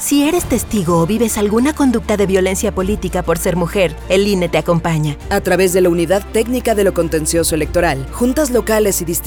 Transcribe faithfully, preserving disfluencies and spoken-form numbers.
Si eres testigo o vives alguna conducta de violencia política por ser mujer, el I N E te acompaña. A través de la Unidad Técnica de lo Contencioso Electoral, juntas locales y distritos